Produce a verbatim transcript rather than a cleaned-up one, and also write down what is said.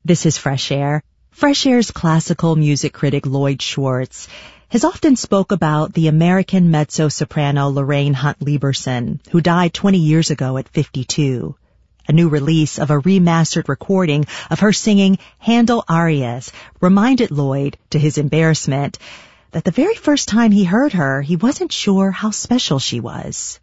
This is Fresh Air. Fresh Air's classical music critic Lloyd Schwartz has often spoke about the American mezzo-soprano Lorraine Hunt Lieberson, who died twenty years ago at fifty-two. A new release of a remastered recording of her singing Handel arias reminded Lloyd, to his embarrassment, that the very first time he heard her, he wasn't sure how special she was.